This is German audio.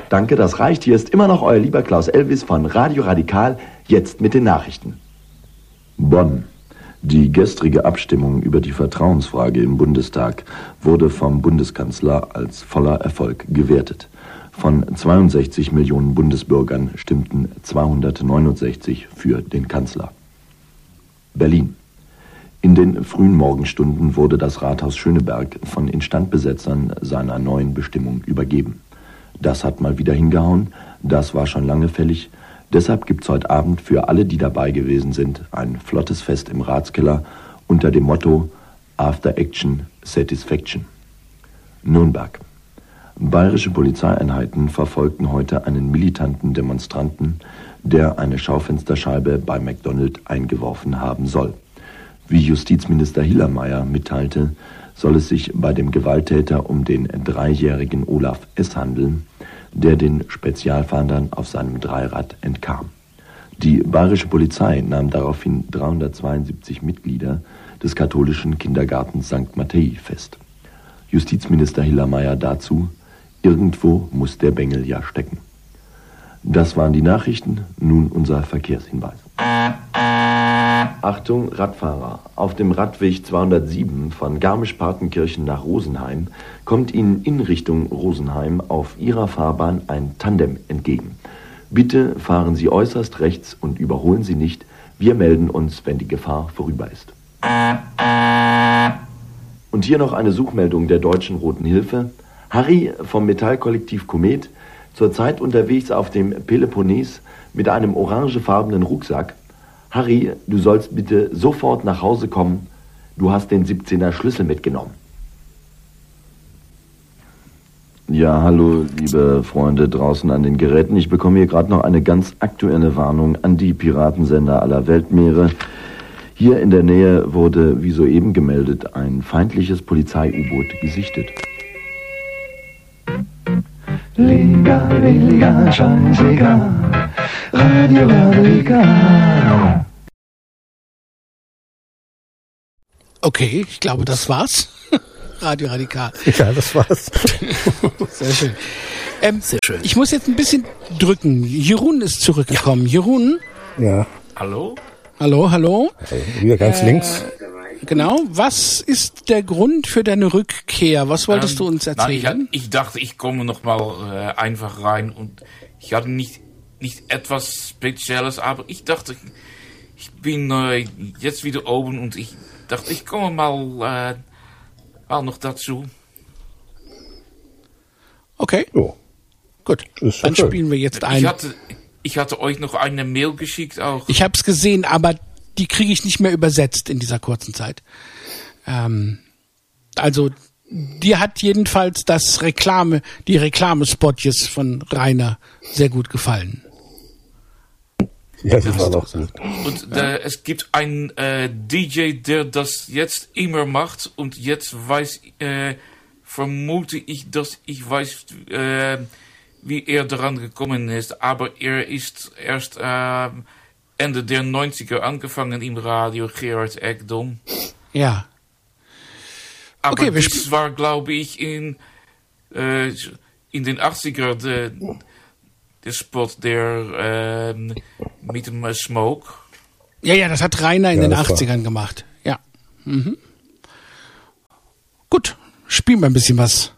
Danke, das reicht. Hier ist immer noch euer lieber Klaus Elvis von Radio Radikal, jetzt mit den Nachrichten. Bonn. Die gestrige Abstimmung über die Vertrauensfrage im Bundestag wurde vom Bundeskanzler als voller Erfolg gewertet. Von 62 Millionen Bundesbürgern stimmten 269 für den Kanzler. Berlin. In den frühen Morgenstunden wurde das Rathaus Schöneberg von Instandbesetzern seiner neuen Bestimmung übergeben. Das hat mal wieder hingehauen, das war schon lange fällig. Deshalb gibt's heute Abend für alle, die dabei gewesen sind, ein flottes Fest im Ratskeller unter dem Motto After Action Satisfaction. Nürnberg. Bayerische Polizeieinheiten verfolgten heute einen militanten Demonstranten, der eine Schaufensterscheibe bei McDonald's eingeworfen haben soll. Wie Justizminister Hillermeier mitteilte, soll es sich bei dem Gewalttäter um den 3-jährigen Olaf S. handeln, der den Spezialfahndern auf seinem Dreirad entkam. Die bayerische Polizei nahm daraufhin 372 Mitglieder des katholischen Kindergartens St. Matthäi fest. Justizminister Hillermeier dazu: Irgendwo muss der Bengel ja stecken. Das waren die Nachrichten, nun unser Verkehrshinweis. Achtung, Radfahrer! Auf dem Radweg 207 von Garmisch-Partenkirchen nach Rosenheim kommt Ihnen in Richtung Rosenheim auf Ihrer Fahrbahn ein Tandem entgegen. Bitte fahren Sie äußerst rechts und überholen Sie nicht. Wir melden uns, wenn die Gefahr vorüber ist. Und hier noch eine Suchmeldung der Deutschen Roten Hilfe. Harry vom Metallkollektiv Komet, zurzeit unterwegs auf dem Peloponnes mit einem orangefarbenen Rucksack. Harry, du sollst bitte sofort nach Hause kommen. Du hast den 17er Schlüssel mitgenommen. Ja, hallo, liebe Freunde draußen an den Geräten. Ich bekomme hier gerade noch eine ganz aktuelle Warnung an die Piratensender aller Weltmeere. Hier in der Nähe wurde, wie soeben gemeldet, ein feindliches Polizei-U-Boot gesichtet. Liga, scheißegal, Radio Radikal. Okay, ich glaube, das war's. Radio Radikal. Ja, das war's. Sehr schön. Sehr schön. Ich muss jetzt ein bisschen drücken. Jeroen ist zurückgekommen. Ja. Jeroen? Ja. Hallo? Hallo. Wieder ganz links. Genau. Was ist der Grund für deine Rückkehr? Was wolltest du uns erzählen? Nein, ich dachte, ich komme noch mal einfach rein und ich hatte nicht etwas Spezielles, aber ich dachte, ich bin jetzt wieder oben und ich dachte, ich komme mal noch dazu. Okay. Oh. Gut. Dann spielen wir jetzt ein. Ich hatte euch noch eine Mail geschickt auch. Ich habe es gesehen, aber die kriege ich nicht mehr übersetzt in dieser kurzen Zeit. Also dir hat jedenfalls die Reklamespotjes von Rainer sehr gut gefallen. Ja, das war doch gut. Und es gibt einen DJ, der das jetzt immer macht und jetzt vermute ich, dass ich weiß, wie er daran gekommen ist. Aber er ist erst Ende der 90er angefangen im Radio, Gerard Ekdom. Ja. Aber okay, das war, glaube ich, in den 80er der Spot, der mit dem Smoke. Ja, das hat Rainer in den 80ern gemacht. Ja. Mhm. Gut, spielen wir ein bisschen was.